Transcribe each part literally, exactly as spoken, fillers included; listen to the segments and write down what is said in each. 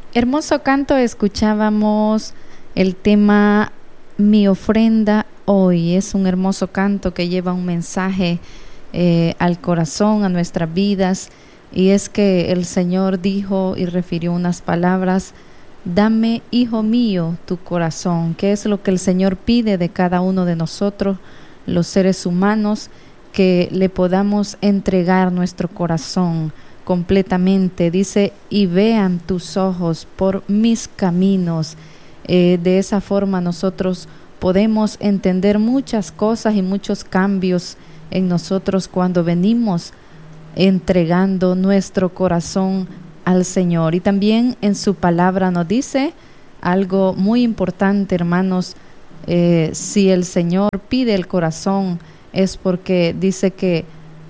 Hermoso canto, escuchábamos el tema Mi ofrenda hoy. Es un hermoso canto que lleva un mensaje eh, al corazón, a nuestras vidas, y es que el Señor dijo y refirió unas palabras: dame, hijo mío, tu corazón. ¿Qué es lo que el Señor pide de cada uno de nosotros, los seres humanos? Que le podamos entregar nuestro corazón completamente. Dice: y vean tus ojos por mis caminos. Eh, de esa forma nosotros podemos entender muchas cosas y muchos cambios en nosotros cuando venimos entregando nuestro corazón al Señor. Y también en su palabra nos dice algo muy importante, hermanos. Eh, si el Señor pide el corazón, es porque dice que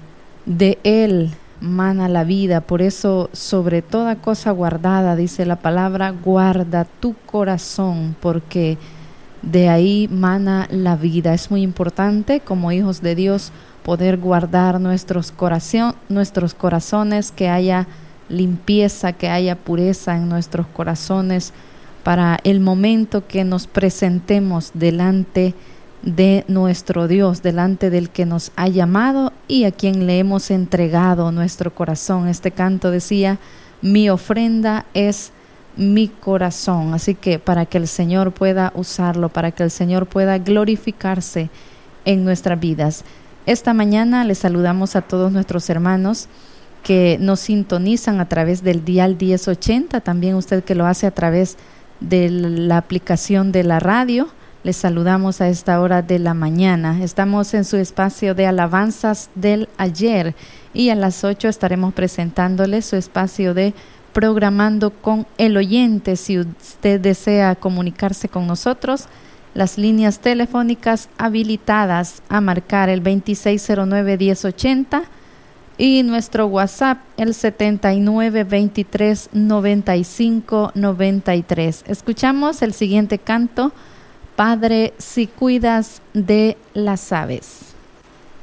de Él mana la vida. Por eso, sobre toda cosa guardada, dice la palabra, guarda tu corazón, porque de ahí mana la vida. Es muy importante, como hijos de Dios, poder guardar nuestros corazón, nuestros corazones, que haya limpieza, que haya pureza en nuestros corazones, para el momento que nos presentemos delante de nuestro Dios, delante del que nos ha llamado y a quien le hemos entregado nuestro corazón. Este canto decía: mi ofrenda es mi corazón. Así que para que el Señor pueda usarlo, para que el Señor pueda glorificarse en nuestras vidas. Esta mañana les saludamos a todos nuestros hermanos que nos sintonizan a través del dial diez ochenta, también usted que lo hace a través de la aplicación de la radio. Les saludamos a esta hora de la mañana. Estamos en su espacio de alabanzas del ayer, y a las ocho estaremos presentándoles su espacio de Programando con el Oyente. Si usted desea comunicarse con nosotros, las líneas telefónicas habilitadas a marcar el veintiséis cero nueve, diez ochenta y nuestro WhatsApp el setenta y nueve, veintitrés, noventa y cinco, noventa y tres. Escuchamos el siguiente canto: Padre, si cuidas de las aves.